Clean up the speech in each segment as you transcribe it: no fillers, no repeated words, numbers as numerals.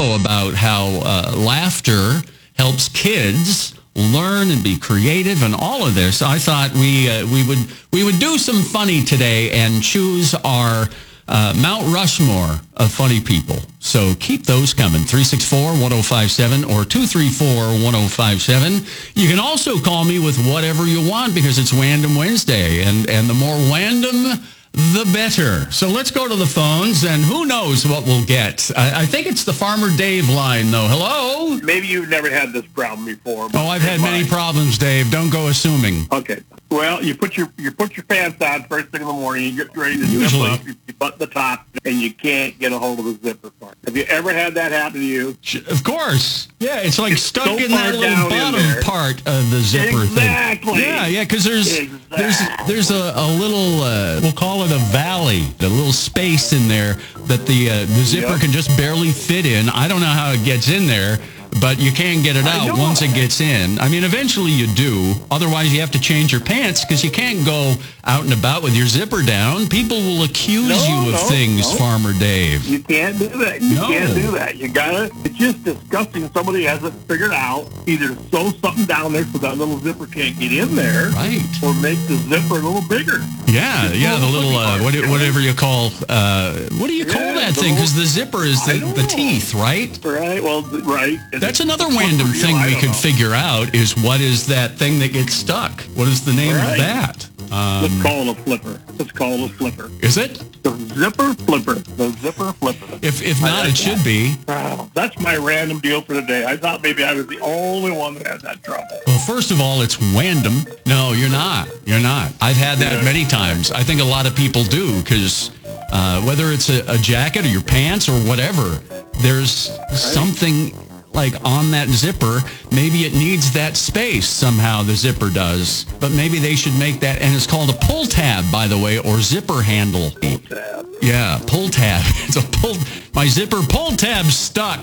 about how laughter helps kids learn and be creative and all of this. I thought we would do some funny today and choose our Mount Rushmore of funny people. So keep those coming. 364-1057 or 234-1057. You can also call me with whatever you want because it's Wandom Wednesday. And the more Wandom, the better. So let's go to the phones, and who knows what we'll get. I think it's the Farmer Dave line, though. Hello? Maybe you've never had this problem before. Oh, I've had many problems, Dave. Don't go assuming. Okay. Well, you put your pants on first thing in the morning. You get ready to zip up. You button the top, and you can't get a hold of the zipper part. Have you ever had that happen to you? Of course. Yeah, it's like stuck so in that little bottom part of the zipper thing. Yeah, because there's a little, we'll call it a valley, a little space in there that the zipper can just barely fit in. I don't know how it gets in there, but you can get it out once it gets in. I mean, eventually you do. Otherwise, you have to change your pants because you can't go out and about with your zipper down. People will accuse you of things, Farmer Dave. You can't do that. You can't do that. You gotta. It's just disgusting. Somebody hasn't figured out either sew something down there so that little zipper can't get in there, right? Or make the zipper a little bigger. Yeah, the little whatever you call what do you call that thing? Because the zipper is the teeth, right? Right. Well, right. That's another random thing we could figure out is what is that thing that gets stuck? What is the name of that? Let's call it a flipper. Let's call it a flipper. Is it? The zipper flipper. The zipper flipper. If not, it should be. That's my random deal for today. I thought maybe I was the only one that had that trouble. Well, first of all, it's random. No, you're not. You're not. I've had that many times. I think a lot of people do because whether it's a jacket or your pants or whatever, there's something like on that zipper. Maybe it needs that space somehow, the zipper does. But maybe they should make that, and it's called a pull tab, by the way, or zipper handle. Pull tab. Yeah, pull tab. It's a pull. My zipper pull tab's stuck.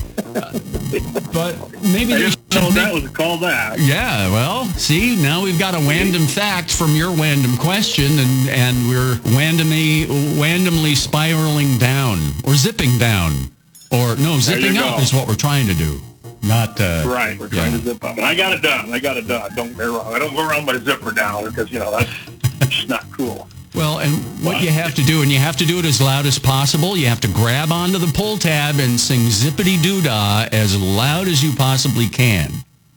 But maybe I didn't know that was called that. Yeah, well, see, now we've got a random fact from your random question, and we're randomly spiraling down, or zipping down. Or, no, zipping up is what we're trying to do. Not, right, we're trying to zip up. And I got it done. Don't get me wrong. I don't go around my zipper down because, that's just not cool. Well, and what you have to do, and you have to do it as loud as possible, you have to grab onto the pull tab and sing zippity-doo-dah as loud as you possibly can.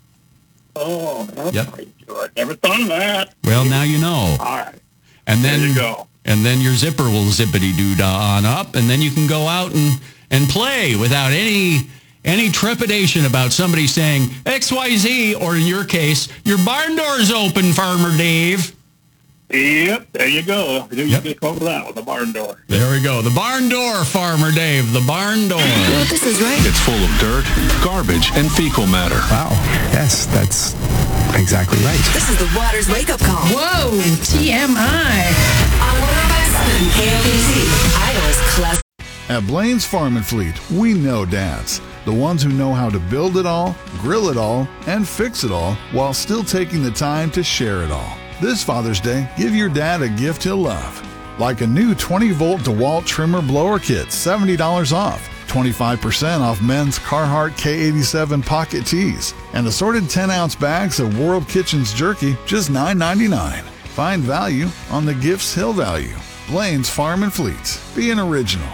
Oh, that's pretty good. Never thought of that. Well, now you know. All right. And then, there you go. And then your zipper will zippity-doo-dah on up, and then you can go out and play without any trepidation about somebody saying XYZ, or in your case, your barn door's open, Farmer Dave. Yep, there you go. You can call that one, the barn door. There we go. The barn door, Farmer Dave. The barn door. Well, this is right. It's full of dirt, garbage, and fecal matter. Wow. Yes, that's exactly right. This is the Waters Wake-Up Call. Whoa, TMI. On 105.7 KLBC, Iowa's class. At Blaine's Farm and Fleet, we know dads. The ones who know how to build it all, grill it all, and fix it all while still taking the time to share it all. This Father's Day, give your dad a gift he'll love. Like a new 20-volt DeWalt trimmer blower kit, $70 off. 25% off men's Carhartt K87 pocket tees. And assorted 10-ounce bags of World Kitchens jerky, just $9.99. Find value on the gifts he'll value. Blaine's Farm and Fleet. Be an original.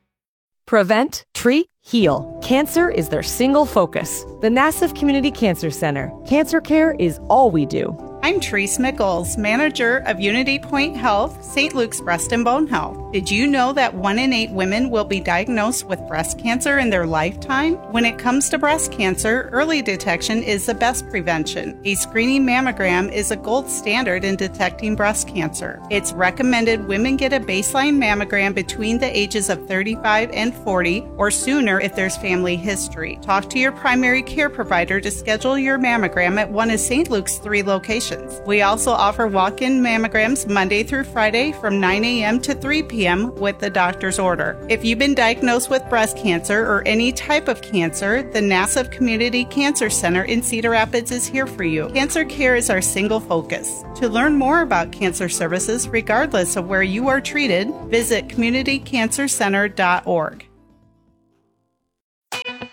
Prevent, treat, heal. Cancer is their single focus. The Nassau Community Cancer Center. Cancer care is all we do. I'm Therese Mickles, manager of Unity Point Health, St. Luke's Breast and Bone Health. Did you know that 1 in 8 women will be diagnosed with breast cancer in their lifetime? When it comes to breast cancer, early detection is the best prevention. A screening mammogram is a gold standard in detecting breast cancer. It's recommended women get a baseline mammogram between the ages of 35 and 40 or sooner if there's family history. Talk to your primary care provider to schedule your mammogram at one of St. Luke's 3 locations. We also offer walk-in mammograms Monday through Friday from 9 a.m. to 3 p.m. with the doctor's order. If you've been diagnosed with breast cancer or any type of cancer, the Nassau Community Cancer Center in Cedar Rapids is here for you. Cancer care is our single focus. To learn more about cancer services, regardless of where you are treated, visit communitycancercenter.org.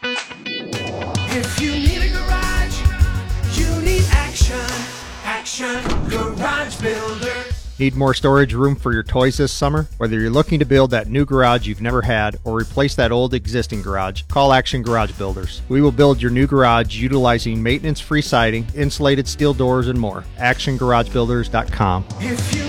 Garage Builder. Need more storage room for your toys this summer? Whether you're looking to build that new garage you've never had or replace that old existing garage, call Action Garage Builders. We will build your new garage utilizing maintenance-free siding, insulated steel doors, and more. ActionGarageBuilders.com.